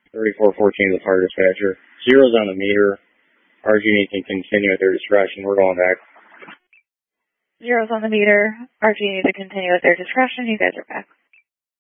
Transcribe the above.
3414 the fire dispatcher. Zero's on the meter. RG&E can continue at their discretion. We're going back. Zero's on the meter. RG&E to continue at their discretion. You guys are back.